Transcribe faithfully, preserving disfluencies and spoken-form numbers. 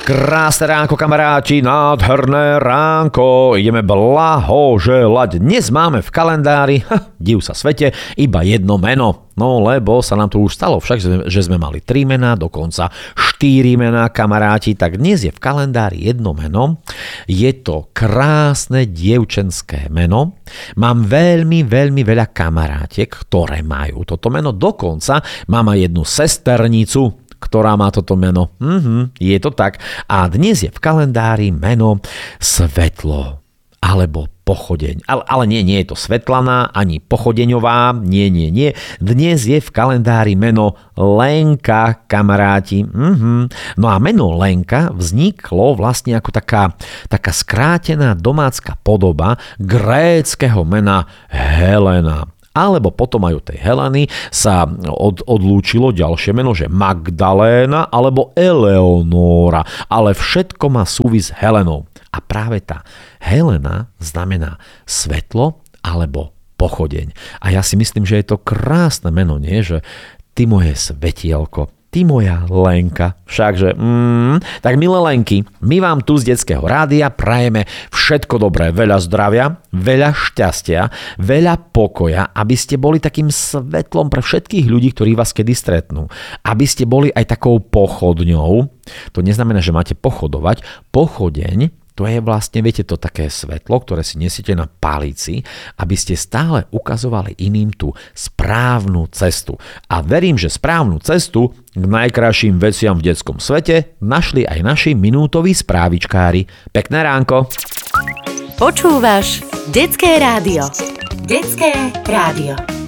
Krásne ránko, kamaráti, nádherné ránko. Ideme blahoželať. Dnes máme v kalendári, ha, div sa svete, iba jedno meno. No lebo sa nám to už stalo však, že sme mali tri mená, dokonca štyri mená, kamaráti. Tak dnes je v kalendári jedno meno. Je to krásne dievčenské meno. Mám veľmi, veľmi veľa kamarátiek, ktoré majú toto meno. Dokonca mám aj jednu sesternicu, ktorá má toto meno. Mhm, je to tak. A dnes je v kalendári meno Svetlo alebo Pochodeň. Ale, ale nie, nie je to Svetlana, ani Pochodeňová. Nie, nie, nie. Dnes je v kalendári meno Lenka, kamaráti. Mhm. No a meno Lenka vzniklo vlastne ako taká, taká skrátená domácka podoba gréckeho mena Helena. Alebo potom aj od tej Heleny sa od, odlúčilo ďalšie meno, že Magdaléna alebo Eleonóra. Ale všetko má súvis s Helenou. A práve tá Helena znamená svetlo alebo pochodeň. A ja si myslím, že je to krásne meno, nie? Že ty moje svetielko, ty moja Lenka. Všakže, mm, tak milé Lenky, my vám tu z Detského rádia prajeme všetko dobré, veľa zdravia, veľa šťastia, veľa pokoja, aby ste boli takým svetlom pre všetkých ľudí, ktorí vás kedy stretnú. Aby ste boli aj takou pochodňou. To neznamená, že máte pochodovať. Pochodeň, to je vlastne, viete, to také svetlo, ktoré si nesiete na palici, aby ste stále ukazovali iným tú správnu cestu. A verím, že správnu cestu k najkrajším veciam v detskom svete našli aj naši minútoví správičkári. Pekné ránko! Počúvaš Detské rádio. Detské rádio.